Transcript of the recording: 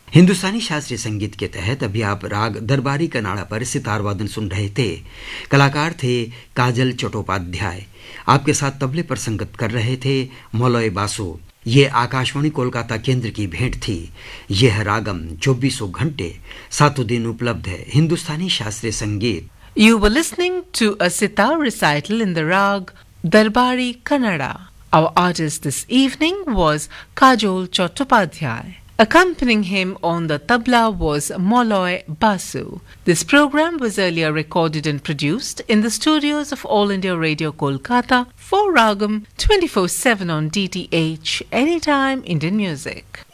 हिंदुस्तानी शास्त्रीय संगीत के तहत अभी आप राग दरबारी कनाडा पर सितार वादन सुन रहे थे। कलाकार थे काजल चट्टोपाध्याय। आपके साथ तबले पर संगत कर रहे थे मलय बासु। ये आकाशवाणी कोलकाता केंद्र की भेंट थी। यह रागम 24 घंटे 7 दिन उपलब्ध है। हिंदुस्तानी शास्त्रीय संगीत। You were listening to a sitar recital in the rag Darbari Kannada. Our artist this evening was Kajol Chattopadhyay. Accompanying him on the tabla was Moloy Basu. This program was earlier recorded and produced in the studios of All India Radio Kolkata for Ragam 24/7 on DTH Anytime Indian Music.